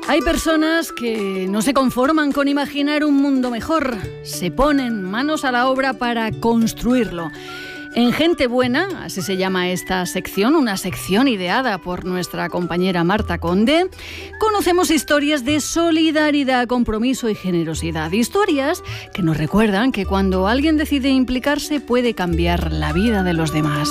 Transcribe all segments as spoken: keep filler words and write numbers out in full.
Hay personas que no se conforman con imaginar un mundo mejor, se ponen manos a la obra para construirlo. En Gente Buena, así se llama esta sección, una sección ideada por nuestra compañera Marta Conde, conocemos historias de solidaridad, compromiso y generosidad. Historias que nos recuerdan que cuando alguien decide implicarse puede cambiar la vida de los demás.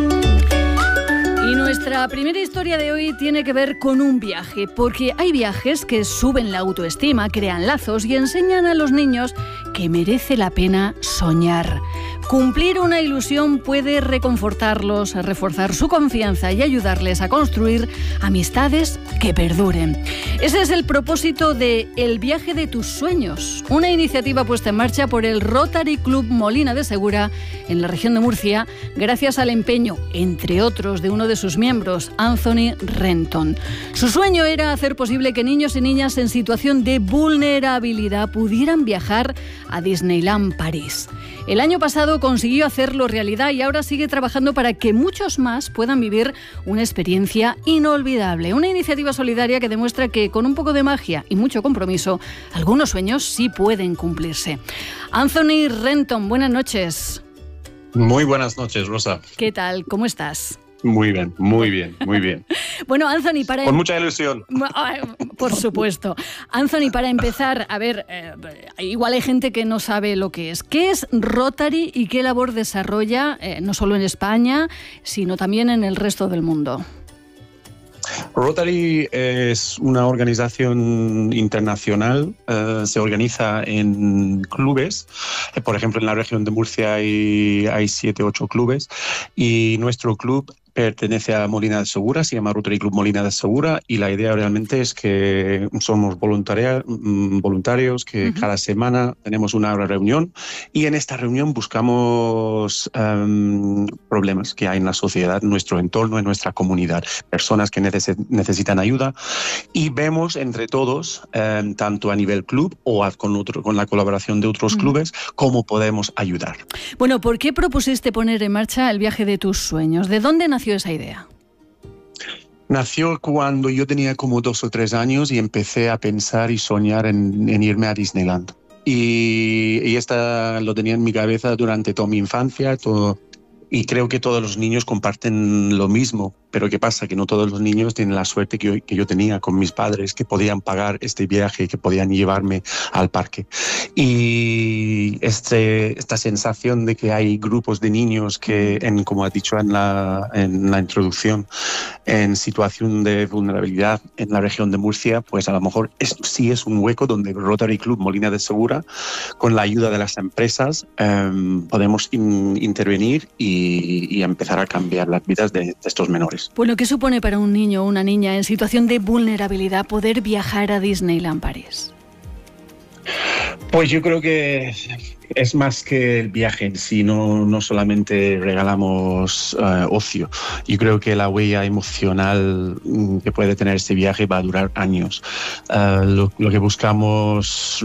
Y nuestra primera historia de hoy tiene que ver con un viaje, porque hay viajes que suben la autoestima, crean lazos y enseñan a los niños que merece la pena soñar. Cumplir una ilusión puede reconfortarlos, reforzar su confianza y ayudarles a construir amistades que perduren. Ese es el propósito de El viaje de tus sueños, una iniciativa puesta en marcha por el Rotary Club Molina de Segura en la región de Murcia, gracias al empeño, entre otros, de uno de sus miembros, Anthony Renton. Su sueño era hacer posible que niños y niñas en situación de vulnerabilidad pudieran viajar a Disneyland París. El año pasado consiguió hacerlo realidad y ahora sigue trabajando para que muchos más puedan vivir una experiencia inolvidable. Una iniciativa solidaria que demuestra que con un poco de magia y mucho compromiso, algunos sueños sí pueden cumplirse. Anthony Renton, buenas noches. Muy buenas noches, Rosa. ¿Qué tal? ¿Cómo estás? Muy bien, muy bien, muy bien. Bueno, Anthony, para... Con mucha ilusión. Por supuesto. Anthony, para empezar, a ver, eh, igual hay gente que no sabe lo que es. ¿Qué es Rotary y qué labor desarrolla, eh, no solo en España, sino también en el resto del mundo? Rotary es una organización internacional, eh, se organiza en clubes. Eh, por ejemplo, en la región de Murcia hay, hay siete, ocho clubes y nuestro club pertenece a Molina de Segura, se llama Rotary Club Molina de Segura y la idea realmente es que somos voluntaria, voluntarios que uh-huh. cada semana tenemos una reunión y en esta reunión buscamos um, problemas que hay en la sociedad, en nuestro entorno, en nuestra comunidad, personas que neces- necesitan ayuda y vemos entre todos, um, tanto a nivel club o a, con, otro, con la colaboración de otros uh-huh. clubes, cómo podemos ayudar. Bueno, ¿por qué propusiste poner en marcha el viaje de tus sueños? ¿De dónde nació esa idea? Nació cuando yo tenía como dos o tres años y empecé a pensar y soñar en, en irme a Disneyland. Y, y esta lo tenía en mi cabeza durante toda mi infancia, todo, y creo que todos los niños comparten lo mismo. Pero ¿qué pasa? Que no todos los niños tienen la suerte que yo, que yo tenía con mis padres, que podían pagar este viaje, que podían llevarme al parque. Y este, esta sensación de que hay grupos de niños que, en, como has dicho en la, en la introducción, en situación de vulnerabilidad en la región de Murcia, pues a lo mejor es, sí es un hueco donde Rotary Club Molina de Segura, con la ayuda de las empresas, eh, podemos in, intervenir y, y empezar a cambiar las vidas de, de estos menores. Bueno, ¿qué supone para un niño o una niña en situación de vulnerabilidad poder viajar a Disneyland París? Pues yo creo que es más que el viaje en sí, no, no solamente regalamos uh, ocio. Yo creo que la huella emocional que puede tener este viaje va a durar años. Uh, lo, lo que buscamos